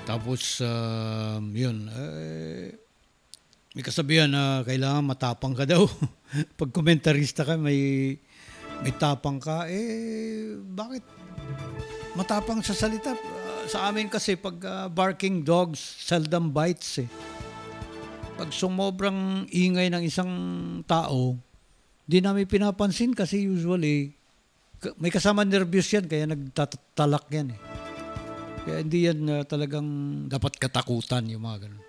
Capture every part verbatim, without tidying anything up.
Tapos, um, yun, eh, may kasabihan na kailangan matapang ka daw. Pag komentarista ka, may, may tapang ka, eh, bakit matapang sa salita? Ah, sa amin kasi, pag ah, barking dogs, seldom bites eh. Pag sumobrang ingay ng isang tao, di namin pinapansin kasi usually, ka- may kasama nervyos yan, kaya nagtatalak yan eh. Kaya hindi yan ah, talagang dapat katakutan yung mga ganun.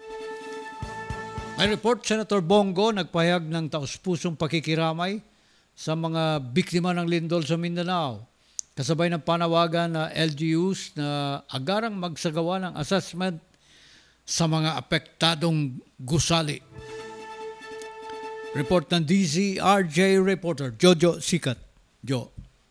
May report, Senator Bongo nagpahayag ng taus-pusong pakikiramay sa mga biktima ng lindol sa Mindanao. Kasabay ng panawagan na L G Us na agarang magsagawa ng assessment sa mga apektadong gusali. Report ng D Z R J reporter Jojo Sikat. Jo.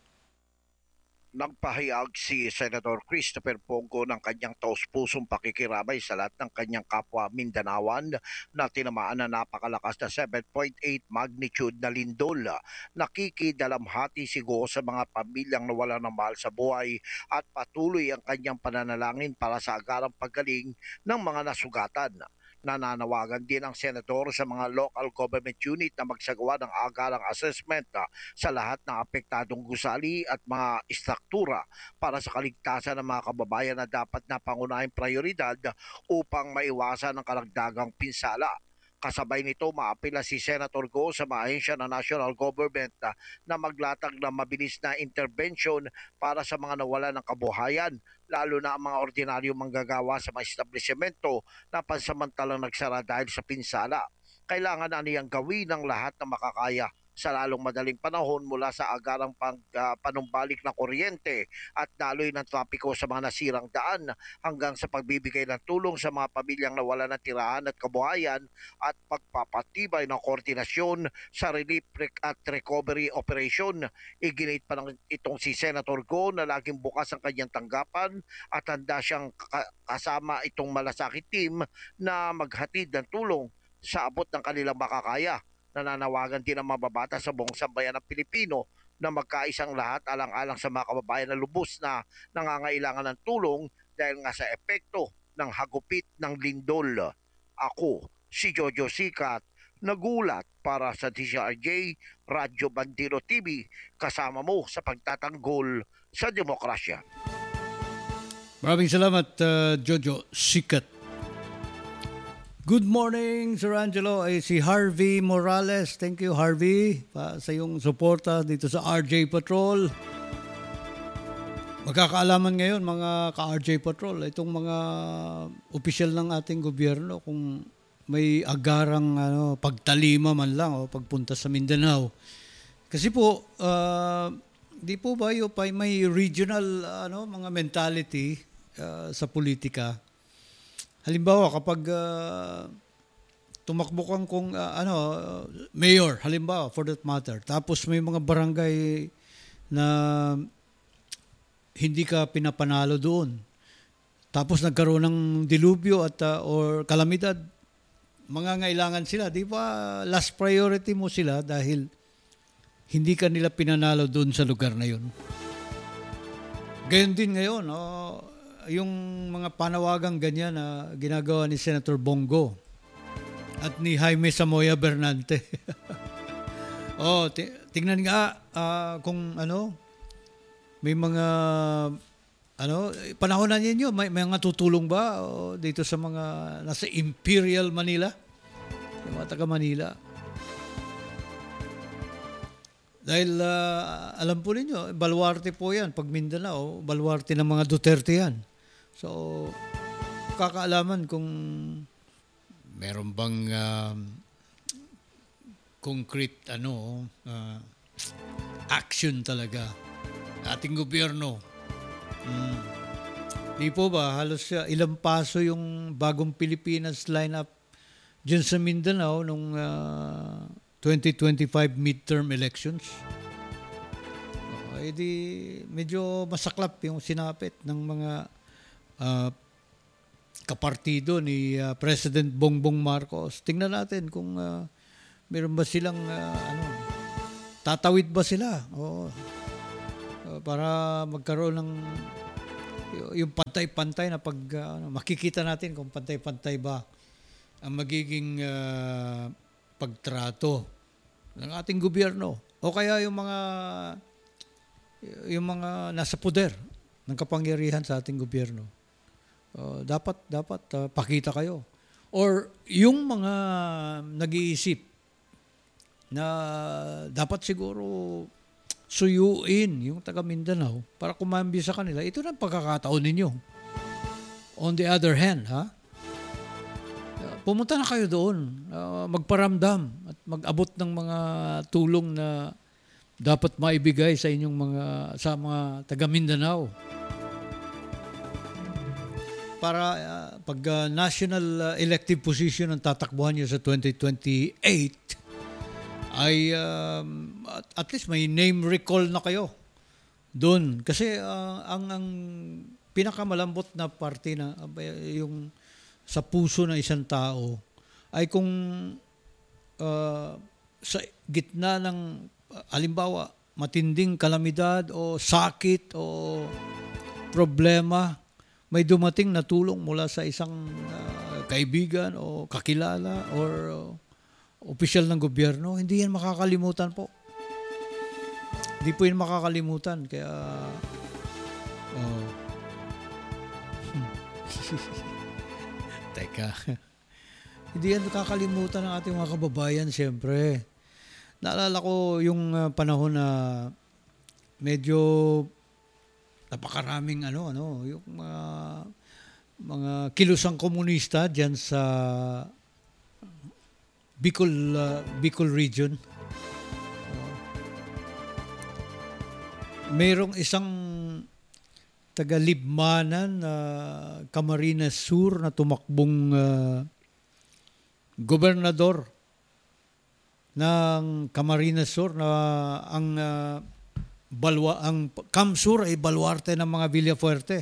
Nagpahayag si Senator Christopher Bongo ng kanyang taus-pusong pakikiramay sa lahat ng kanyang kapwa Mindanaoan na tinamaan na napakalakas na seven point eight magnitude na lindol. Nakikidalamhati si Go sa mga pamilyang nawala ng mahal sa buhay at patuloy ang kanyang pananalangin para sa agarang paggaling ng mga nasugatan. Nananawagan din ang senador sa mga local government unit na magsagawa ng agarang assessment ah, sa lahat ng apektadong gusali at mga istruktura para sa kaligtasan ng mga kababayan na dapat na pangunahing prioridad upang maiwasan ang karagdagang pinsala. Kasabay nito, maapila si Senator Go sa mga ahensya ng national government na, na maglatag ng mabilis na intervention para sa mga nawala ng kabuhayan, lalo na ang mga ordinaryong manggagawa sa mga establishmento na pansamantalang nagsara dahil sa pinsala. Kailangan na niyang gawin ang lahat na makakaya sa lalong madaling panahon mula sa agarang pang, ah, panumbalik ng kuryente at daloy ng trapiko sa mga nasirang daan hanggang sa pagbibigay ng tulong sa mga pamilyang nawala ng tirahan at kabuhayan at pagpapatibay ng koordinasyon sa relief at recovery operation. Iginit pa ng itong si Senator Go na laging bukas ang kanyang tanggapan at handa siyang kasama itong malasakit team na maghatid ng tulong sa abot ng kanilang makakaya. Nananawagan din ang mababata sa buong sambayan ng Pilipino na magkaisang lahat alang-alang sa mga kababayan na lubos na nangangailangan ng tulong dahil nga sa epekto ng hagupit ng lindol. Ako, si Jojo Sikat, nagulat para sa D Z R J Radyo Bandero T V, kasama mo sa pagtatanggol sa demokrasya. Maraming salamat, uh, Jojo Sikat. Good morning, Sir Angelo. Ay, si Harvey Morales. Thank you, Harvey, pa, sa iyong suporta dito sa R J Patrol. Magkakaalaman ngayon, mga ka-R J Patrol, itong mga opisyal ng ating gobyerno kung may agarang ano, pagtalima man lang o pagpunta sa Mindanao. Kasi po, uh, di po ba yung may regional ano, mga mentality uh, sa politika? Halimbawa, kapag uh, tumakbo kang kung uh, ano, uh, mayor, halimbawa, for that matter, tapos may mga barangay na hindi ka pinapanalo doon, tapos nagkaroon ng dilubyo at uh, or kalamidad, mangangailangan sila, di ba last priority mo sila dahil hindi ka nila pinanalo doon sa lugar na yun. Gayon din ngayon, oh, yung mga panawagang ganyan na ginagawa ni Senator Bongo at ni Jaime Samoya Bernante. Oh, t- tingnan nga uh, kung ano, may mga ano, panahon na ninyo, may, may mga tutulong ba oh, dito sa mga nasa Imperial Manila? Yung mga taga Manila. Dahil uh, alam po ninyo, baluarte po yan. Pag Mindanao, baluarte ng mga Duterte yan. So, kakaalaman kung meron bang um, concrete ano, uh, action talaga ating gobyerno. Hmm. Di po ba, halos uh, ilang paso yung bagong Pilipinas lineup dyan sa Mindanao nung uh, twenty twenty-five midterm elections. Okay, di medyo masaklap yung sinapit ng mga uh, kapartido ni uh, President Bongbong Marcos. Tingnan natin kung uh, meron ba silang uh, ano, tatawid ba sila o uh, para magkaroon ng Y- yung pantay-pantay na pag ah, ano, makikita natin kung pantay-pantay ba ang magiging ah, pagtrato ng ating gobyerno o kaya yung mga yung mga nasa poder ng kapangyarihan sa ating gobyerno. Uh, dapat dapat uh, pakita kayo. Or yung mga nag-iisip na dapat siguro suyuin yung taga Mindanao para kumambi sa kanila, ito na ang pagkakataon ninyo. On the other hand, ha? Uh, pumunta na kayo doon, uh, magparamdam at mag-abot ng mga tulong na dapat maibigay sa inyong mga sa mga taga Mindanao. Para uh, pag uh, national uh, elective position ang tatakbuhan niyo sa twenty twenty-eight ay um, at, at least may name recall na kayo doon kasi uh, ang ang pinakamalambot na parte na uh, yung sa puso ng isang tao ay kung uh, sa gitna ng uh, halimbawa matinding kalamidad o sakit o problema, may dumating na tulong mula sa isang uh, kaibigan o kakilala or uh, opisyal ng gobyerno, hindi yan makakalimutan po. Hindi po yan makakalimutan. Kaya, oh. Teka. Hindi yan makakalimutan ng ating mga kababayan, siyempre. Naalala ko yung uh, panahon na medyo napakaraming ano ano yung mga mga kilusang komunista diyan sa Bicol uh, Bicol region. Uh, mayroong isang taga-Libmanan na uh, Camarines Sur na tumakbong uh, gobernador ng Camarines Sur na ang uh, Balwa, ang Kamsur ay baluarte ng mga Villafuerte.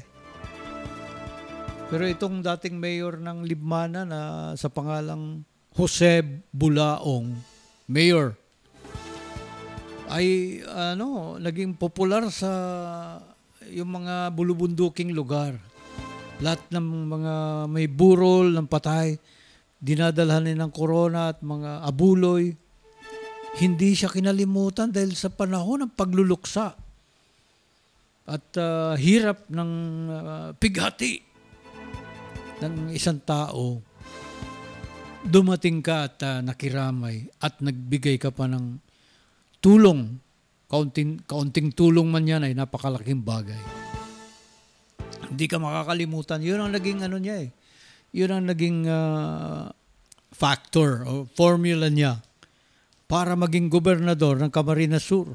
Pero itong dating mayor ng Libmana na sa pangalang Jose Bulaong, mayor, ay ano, naging popular sa yung mga bulubunduking lugar. Lahat ng mga may burol ng patay, dinadalhan ng corona at mga abuloy. Hindi siya kinalimutan dahil sa panahon ng pagluluksa at uh, hirap ng uh, pighati ng isang tao. Dumating ka at uh, nakiramay at nagbigay ka pa ng tulong. Kaunting, kaunting tulong man yan ay napakalaking bagay. Hindi ka makakalimutan. Yun ang naging ano niya eh. Yun ang naging uh, factor o formula niya para maging gobernador ng Camarines Sur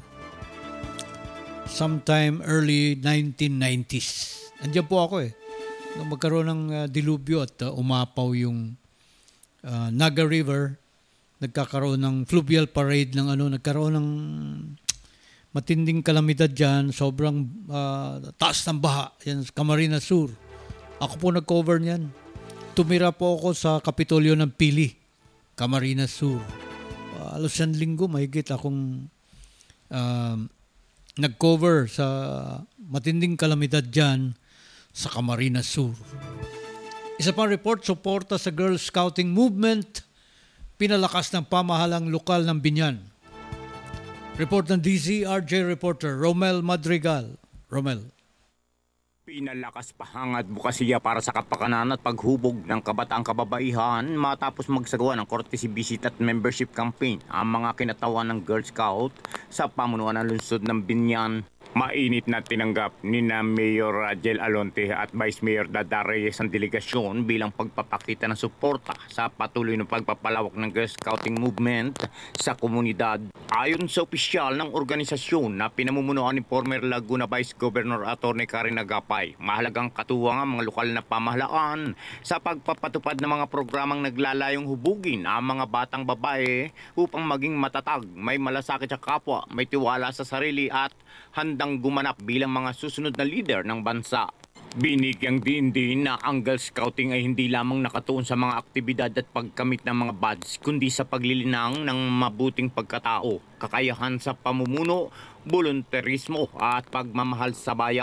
sometime early nineteen nineties. Andiyan po ako eh. Nung magkaroon ng uh, dilubyo at uh, umapaw yung uh, Naga River, nagkakaroon ng fluvial parade ng ano, nagkaroon ng matinding kalamidad dyan, sobrang uh, taas ng baha, yan sa Camarines Sur. Ako po nag-cover niyan. Tumira po ako sa Kapitolyo ng Pili, Camarines Sur. Uh, alos yan linggo, mahigit akong uh, nag-cover sa matinding kalamidad dyan sa Camarines Sur. Isa pang report, suporta sa Girl Scouting Movement, pinalakas ng pamahalang lokal ng Binyan. Report ng D Z R J reporter Romel Madrigal. Romel. Pinalakas pahangat bukasiya para sa kapakanan at paghubog ng kabataang kababaihan matapos magsagawa ng courtesy visit at membership campaign ang mga kinatawan ng Girl Scout sa pamunuan ng lungsod ng Binyan. Mainit na tinanggap ni na Mayor Rajel Alonte at Vice Mayor Dada Reyes ang delegasyon bilang pagpapakita ng suporta sa patuloy na pagpapalawak ng Girl Scouting movement sa komunidad. Ayon sa opisyal ng organisasyon na pinamumunuan ni former Laguna Vice Governor Atty. Karen Agapay, mahalagang katuwang ang mga lokal na pamahalaan sa pagpapatupad ng mga programang naglalayong hubugin ang mga batang babae upang maging matatag, may malasakit sa kapwa, may tiwala sa sarili at handang gumanap bilang mga susunod na leader ng bansa. Binigyang din din na ang Girl Scouting ay hindi lamang nakatuon sa mga aktibidad at pagkamit ng mga badge, kundi sa paglilinang ng mabuting pagkatao, kakayahan sa pamumuno, volunteerismo at pagmamahal sa bayan.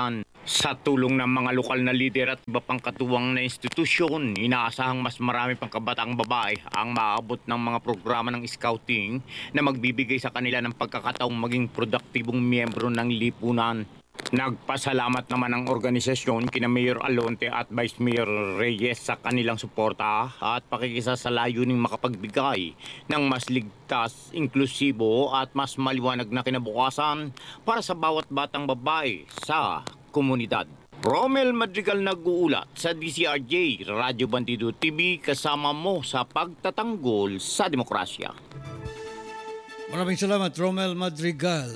Sa tulong ng mga lokal na lider at iba pang katuwang na institusyon, inaasahang mas marami pang kabataang babae ang maaabot ng mga programa ng scouting na magbibigay sa kanila ng pagkakataong maging produktibong miyembro ng lipunan. Nagpasalamat naman ang organisasyon kina Mayor Alonte at Vice Mayor Reyes sa kanilang suporta at pakikisa sa layuning makapagbigay ng mas ligtas, inklusibo at mas maliwanag na kinabukasan para sa bawat batang babae sa komunidad. Romel Madrigal nag-uulat sa D C R J, Radyo Bandido T V, kasama mo sa pagtatanggol sa demokrasya. Maraming salamat, Romel Madrigal.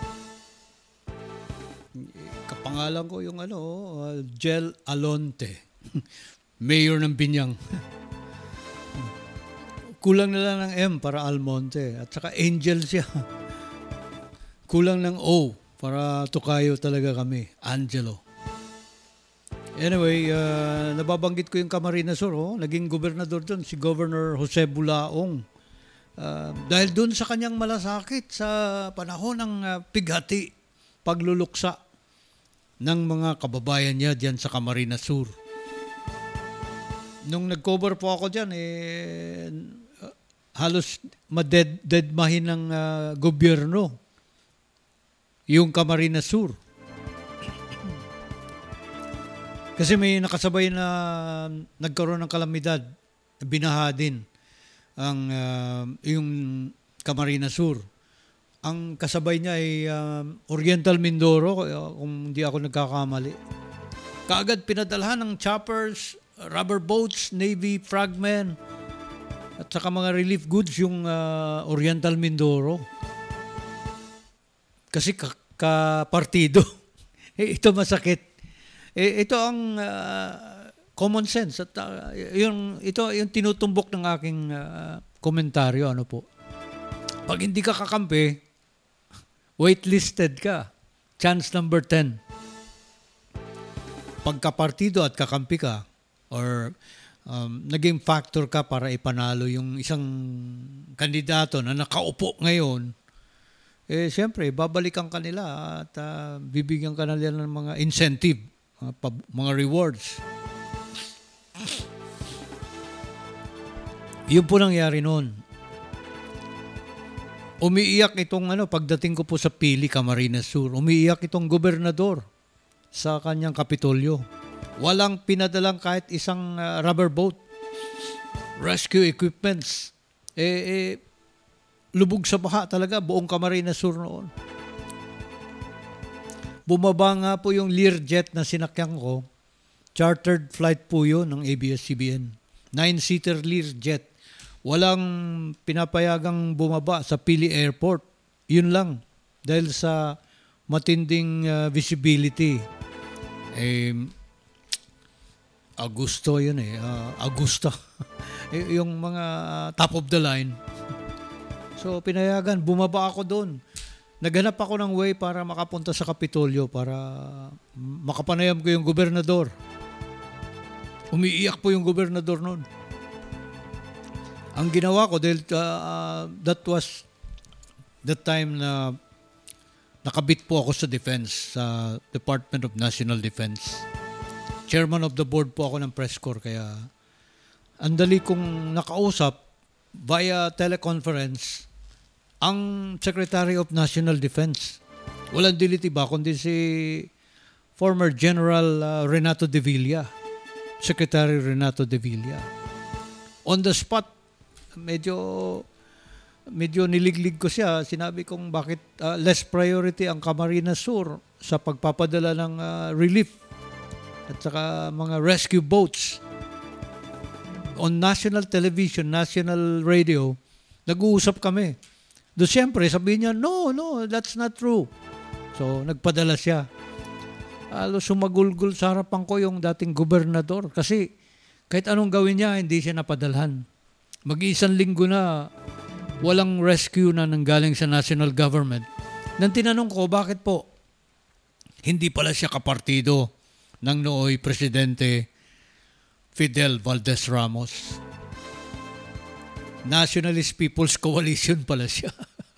Kapangalan ko yung ano, uh, Jel Alonte. Mayor ng Binyang. Kulang na lang ng M para Almonte. At saka Angel siya. Kulang ng O para tukayo talaga kami. Angelo. Anyway, uh, nababanggit ko yung Camarines Sur. Oh. Naging gobernador doon, si Governor Jose Bulaong. Uh, dahil doon sa kanyang malasakit sa panahon ng uh, pighati, pagluluksa ng mga kababayan niya diyan sa Camarines Sur. Nung nag-cover po ako diyan, eh, halos madedmahin ng uh, gobyerno yung Camarines Sur. Kasi may nakasabay na nagkaroon ng kalamidad, binaha din ang uh, yung Camarines Sur. Ang kasabay niya ay uh, Oriental Mindoro, kung hindi ako nagkakamali. Kaagad pinadalhan ng choppers, rubber boats, Navy fragmen, at saka mga relief goods yung uh, Oriental Mindoro. Kasi ka- kapartido. eh, ito masakit. Eh, ito ang uh, common sense. At uh, yung, ito yung tinutumbok ng aking uh, komentaryo. Ano po? Pag hindi ka kakampi, waitlisted ka. Chance number ten. Pagkapartido at kakampi ka, or um, naging factor ka para ipanalo yung isang kandidato na nakaupo ngayon, eh siyempre, babalikan ka nila at uh, bibigyan ka nila ng mga incentive, mga, pab- mga rewards. Yun po nangyari noon. Umiiyak itong ano, pagdating ko po sa Pili, Camarines Sur, umiiyak itong gobernador sa kanyang kapitolyo. Walang pinadalang kahit isang uh, rubber boat, rescue equipments. Eh, eh, lubog sa baha talaga, buong Camarines Sur noon. Bumaba nga po yung Learjet na sinakyan ko. Chartered flight po yun ng A B S C B N. Nine-seater Learjet. Walang pinapayagang bumaba sa Pili Airport. Yun lang. Dahil sa matinding uh, visibility. Eh, Augusto yun eh. Uh, Augusta. yung mga top of the line. So, pinayagan. Bumaba ako doon. Naghanap ako ng way para makapunta sa Kapitolyo para makapanayam ko yung gobernador. Umiiyak po yung gobernador noon. Ang ginawa ko, dahil uh, that was the time na nakabit po ako sa defense, sa Department of National Defense. Chairman of the board po ako ng press corps, kaya andali kong nakausap via teleconference ang Secretary of National Defense. Walang diliti ba, kundi si former General uh, Renato de Villa. Secretary Renato de Villa. On the spot, medyo medyo niliglig ko siya. Sinabi kong bakit uh, less priority ang Camarines Sur sa pagpapadala ng uh, relief at saka mga rescue boats. On national television, national radio, nag-uusap kami. Do siyempre, sabihin niya, no, no, that's not true. So, nagpadala siya. Alo, sumagulgul sa harapan ko yung dating gobernador. Kasi, kahit anong gawin niya, hindi siya napadalhan. Mag-iisang linggo na, walang rescue na nanggaling sa national government. Nang tinanong ko, bakit po? Hindi pala siya kapartido ng nooy Presidente Fidel Valdez Ramos. Nationalist People's Coalition pala siya.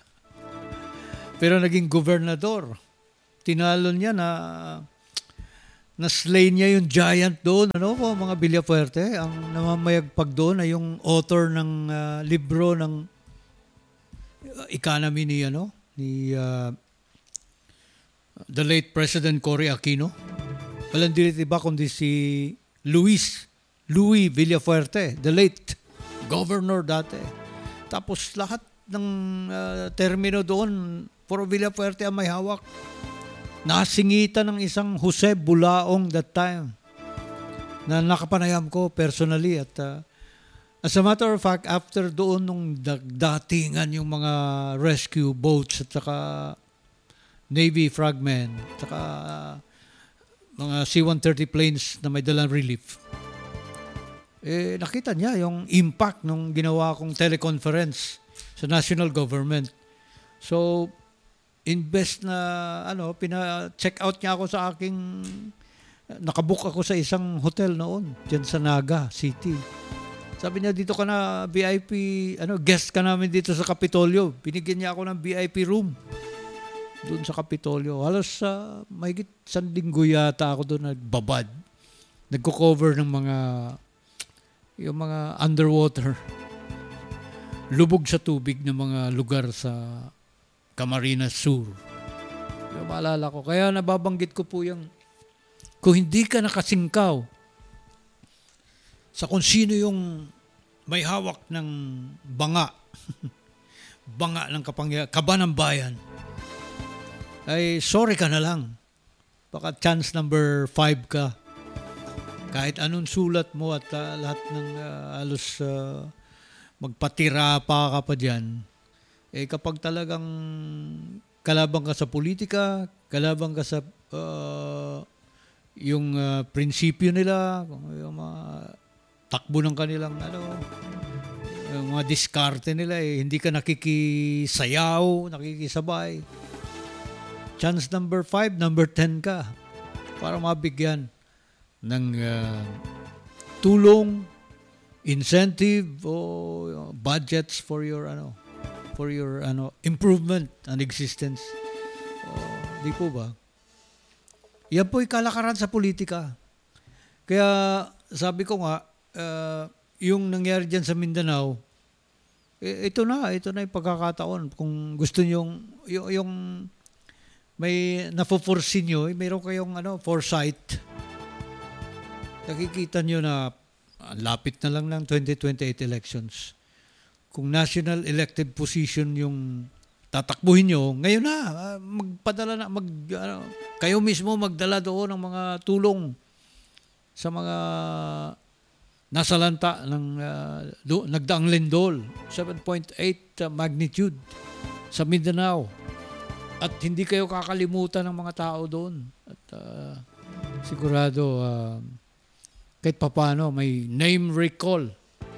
Pero naging gobernador. Tinalo niya na na-slay niya yung giant doon, ano po, mga Villafuerte. Ang namamayagpag doon ay yung author ng ah, libro ng uh, economy ni, ano, ni ah, the late President Cory Aquino. Walang dito iba kundi si Luis, Louis Villafuerte, the late governor dati. Tapos lahat ng ah, termino doon, puro Villafuerte ang may hawak. Nasingitan ng isang Jose Bulaong that time na nakapanayam ko personally at uh, as a matter of fact, after doon nung datingan yung mga rescue boats at saka Navy frogmen at saka uh, mga C one thirty planes na may dalang relief, eh nakita niya yung impact nung ginawa kong teleconference sa national government. So invest na ano, pina-check out niya ako sa aking, nakabook ako sa isang hotel noon diyan sa Naga City. Sabi niya, dito ka na V I P, ano, guest ka namin dito sa Kapitolyo. Binigyan niya ako ng V I P room doon sa Kapitolyo. Halos uh, mahigit isang linggo yata ako doon nagbabad. Nagko-cover ng mga yung mga underwater, lubog sa tubig ng mga lugar sa Camarines Sur. Yung maalala ko. Kaya nababanggit ko po yung, kung hindi ka nakasingkaw sa kung sino yung may hawak ng banga, banga ng kapangya, kaba ng bayan, ay sorry ka na lang. Baka chance number five ka. Kahit anong sulat mo at uh, lahat ng uh, alos uh, magpatira pa ka pa dyan, eh kapag talagang kalabang ka sa politika, kalabang ka sa uh, yung uh, prinsipyo nila, yung mga takbo ng kanilang ano, yung mga diskarte nila, eh, hindi ka nakikisayaw, nakikisabay. Chance number five, number ten ka para mabigyan ng uh, tulong, incentive o budgets for your ano, for your ano improvement and existence. Oh, di po ba? Yan po'y kalakaran sa politika. Kaya sabi ko nga, uh, yung nangyari dyan sa Mindanao, eh, ito na, ito na yung pagkakataon. Kung gusto nyo, yung, yung may napoforesee nyo, eh, mayroon kayong ano, foresight. Nakikita nyo na uh, lapit na lang ng twenty twenty-eight elections. Kung national elected position yung tatakbuhin nyo, ngayon na, uh, magpadala na, mag, ano, kayo mismo magdala doon ng mga tulong sa mga nasalanta ng uh, do, nagdaang lindol, seven point eight uh, magnitude sa Mindanao. At hindi kayo kakalimutan ng mga tao doon. At uh, sigurado, uh, kahit papano, may name recall.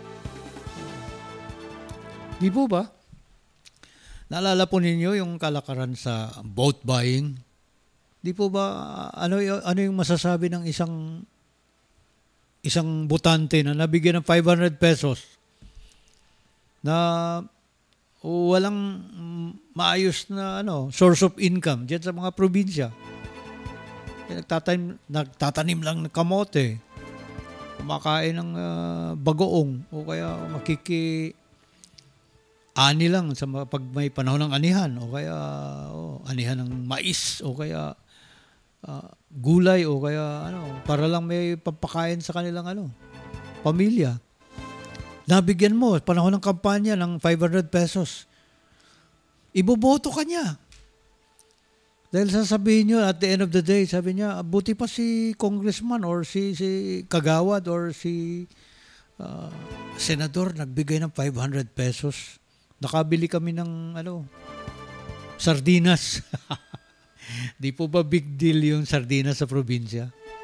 Di po ba? Naalala po ninyo yung kalakaran sa vote buying? Di po ba, ano, ano yung masasabi ng isang isang botante na nabigyan ng five hundred pesos na walang maayos na ano source of income diyan sa mga probinsya? Eh, nagtatanim, nagtatanim lang ng kamote, kumakain ng uh, bagoong o kaya makiki ani lang sa pag may panahon ng anihan o kaya oh, anihan ng mais o kaya uh, gulay o kaya ano para lang may papakain sa kanilang ano pamilya. Nabigyan mo panahon ng kampanya ng five hundred pesos. Iboboto ka niya. Dahil sasabihin nyo at the end of the day, sabi niya, buti pa si congressman or si si kagawad or si uh, senador nagbigay ng five hundred pesos. Nakabili kami ng ano, sardinas. Di po ba big deal yung sardinas sa probinsya?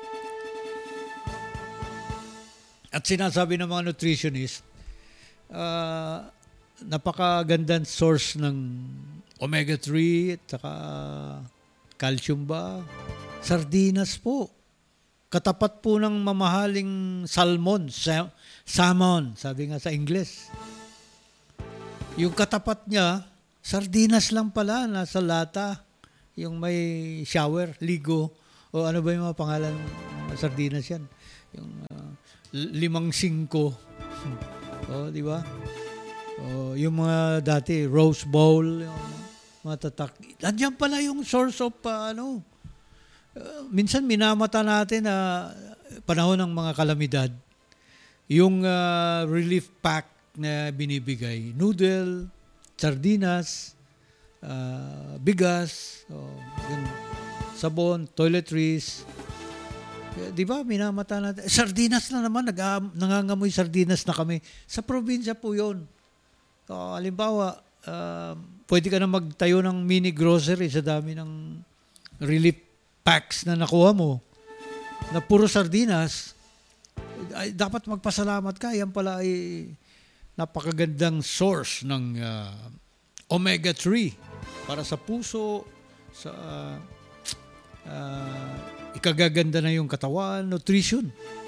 At sinasabi ng mga nutritionist, uh, napakagandang source ng omega three at saka calcium ba? Sardinas po. Katapat po ng mamahaling salmon, sa- salmon, sabi nga sa Ingles. Yung katapat niya, sardinas lang pala, nasa lata. Yung may shower, ligo. O ano ba yung mga pangalan ng mga sardinas yan? Yung ah, limang singko. O, di ba? O, yung mga dati, Rose Bowl, yung mga tatak. Andiyan pala yung source of, ah, ano, uh, minsan minamata natin na panahon ng mga kalamidad. Yung ah, relief pack na binibigay, noodle, sardinas, ah, bigas, o, yun, sabon, toiletries. Eh, di ba, minamata natin. Eh, sardinas na naman, nag nangangamoy sardinas na kami. Sa probinsya po yun. So, halimbawa, uh, pwede ka na magtayo ng mini grocery sa dami ng relief packs na nakuha mo na puro sardinas. Ay, dapat magpasalamat ka. Yan pala ay napakagandang source ng uh, omega three para sa puso, sa uh, uh, ikagaganda na yung katawan, nutrition.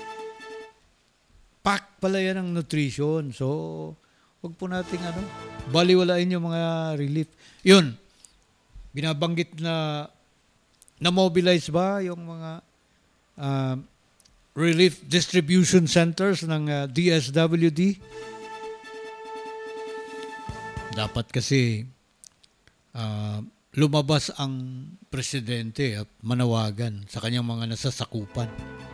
Pack pala yan ng nutrition. So, huwag po nating ano, baliwalain yung mga relief. Yun, binabanggit na na-mobilize ba yung mga uh, relief distribution centers ng uh, D S W D? Dapat kasi uh, lumabas ang presidente at manawagan sa kanyang mga nasasakupan.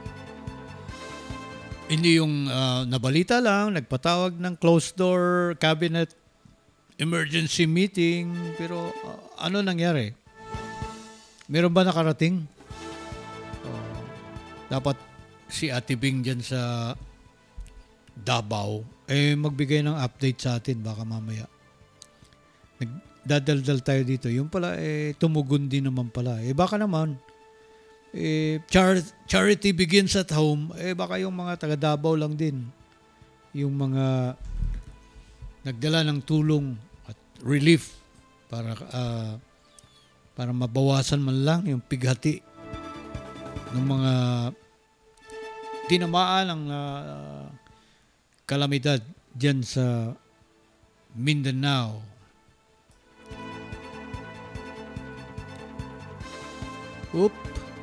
Hindi yung uh, nabalita lang, nagpatawag ng closed door cabinet emergency meeting, pero uh, ano nangyari? Meron ba nakarating? Uh, dapat si Ate Bing dyan sa Davao, eh magbigay ng update sa atin, baka mamaya. Nagdadaldal tayo dito. Yung pala, eh, tumugon din naman pala. Eh, baka naman, eh, char- charity begins at home. Eh, baka yung mga taga Davao lang din. Yung mga nagdala ng tulong at relief para uh, para mabawasan man lang yung pighati ng mga tinamaan ng uh, kalamidad dyan sa Mindanao. Oop.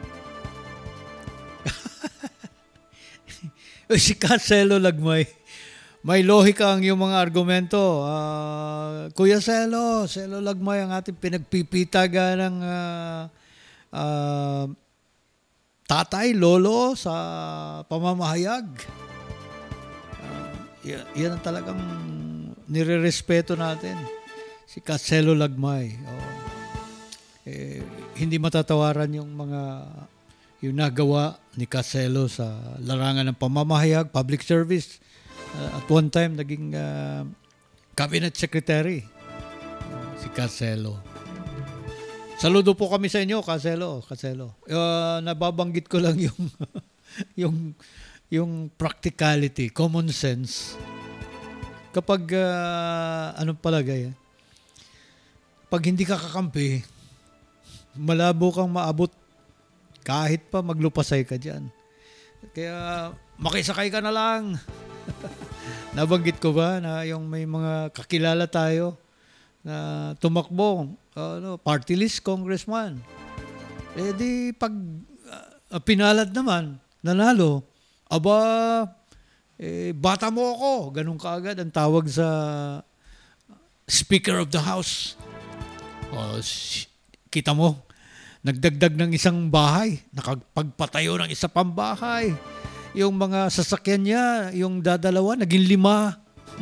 Si Cancelo Lagmay. May lohika ang iyong mga argumento. Uh, Kuya Celo, Celo Lagmay, ang ating pinagpipitaga ng uh, uh, tatay, lolo sa pamamahayag. Uh, yan, yan ang talagang nirerespeto natin. Si Cancelo Lagmay. Oh. Eh, hindi matatawaran yung mga yung nagawa ni Cancelo sa larangan ng pamamahayag, public service. Uh, at one time, naging uh, cabinet secretary uh, si Cancelo. Saludo po kami sa inyo, Cancelo. Cancelo. Uh, nababanggit ko lang yung yung yung practicality, common sense. Kapag uh, anong palagay, pag hindi ka kakampi, malabo kang maabot kahit pa maglupasay ka dyan. Kaya makisakay ka na lang. Nabanggit ko ba na yung may mga kakilala tayo na tumakbo, ano, party list congressman. Eh di pag uh, pinalad naman, nanalo, aba, eh, bata mo ako. Ganun kaagad ang tawag sa Speaker of the House. O, kita mo, nagdagdag ng isang bahay, nakapagpatayo ng isa pang bahay. Yung mga sasakyan niya, yung dadalawa, naging lima.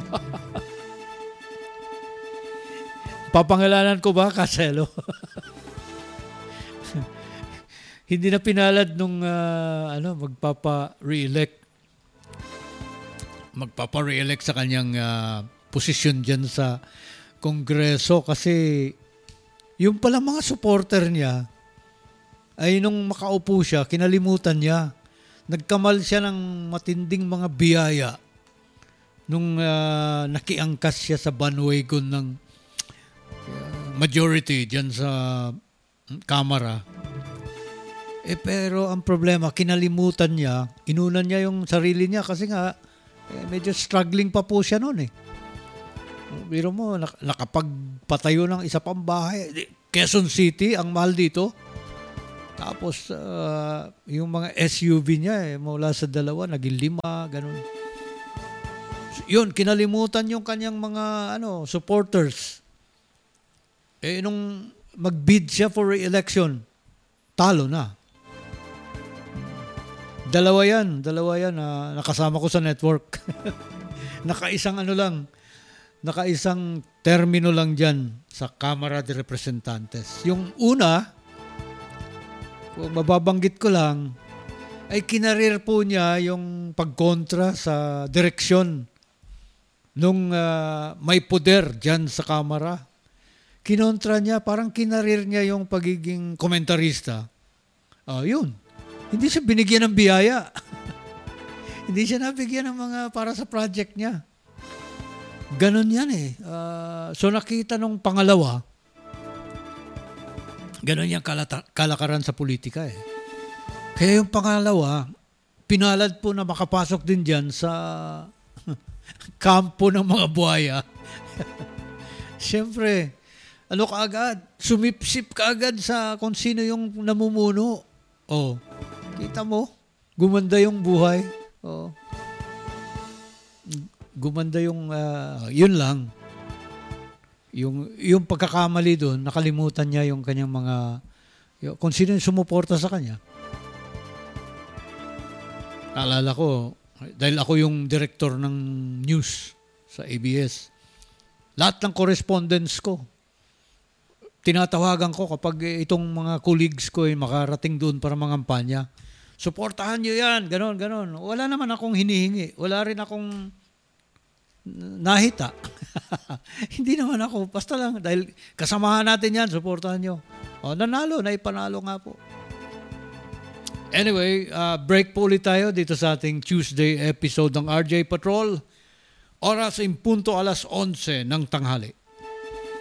Papangalanan ko ba, Cancelo? Hindi na pinalad nung uh, ano, magpapa-re-elect. Magpapa-re-elect sa kanyang uh, posisyon dyan sa Kongreso kasi yung palang mga supporter niya ay nung makaupo siya, kinalimutan niya. Nagkamal siya ng matinding mga biyaya nung uh, nakiangkas siya sa bandwagon ng uh, majority dyan sa Kamara. Eh pero ang problema, kinalimutan niya, inunan niya yung sarili niya kasi nga eh, medyo struggling pa po siya noon eh. Biro mo, nak- nakapagpatayo ng isa pang bahay. Quezon City, ang mahal dito. Tapos, ah, yung mga S U V niya, eh, mula sa dalawa, naging lima, ganun. Yun, kinalimutan yung kanyang mga ano supporters. Eh, nung mag-bid siya for re-election, talo na. Dalawa yan, dalawa yan na nakasama ko sa network. Nakaisang ano lang, nakaisang termino lang dyan sa Kamara de Representantes. Yung una, kung mababanggit ko lang, ay kinarir po niya yung pagkontra sa direksyon nung uh, may poder dyan sa Kamara. Kinontra niya, parang kinarir niya yung pagiging komentarista. Ah, yun. Hindi siya binigyan ng biyaya. Hindi siya nabigyan ng mga para sa project niya. Ganon yan eh. Uh, so nakita nung pangalawa, ganon yung kalata- kalakaran sa politika eh. Kaya yung pangalawa, pinalad po na makapasok din dyan sa kampo ng mga buhaya. Siyempre, ano kaagad? Sumipsip kaagad sa kung sino yung namumuno. Oh, kita mo? Gumanda yung buhay. Oh. Gumanda yung, uh, yun lang. Yung, yung pagkakamali doon, nakalimutan niya yung kanyang mga, yung, kung sino yung sumuporta sa kanya. Naalala ko, dahil ako yung director ng news sa A B S, lahat ng correspondence ko, tinatawagan ko kapag itong mga colleagues ko ay makarating doon para mangampanya. Suportahan nyo yan, ganon, ganon. Wala naman akong hinihingi. Wala rin akong nahita. Hindi naman ako. Basta lang, dahil kasamahan natin yan, suportahan nyo. O, nanalo, naipanalo nga po. Anyway, uh, break po ulit tayo dito sa ating Tuesday episode ng R J Patrol. Oras in punto alas onse ng tanghali.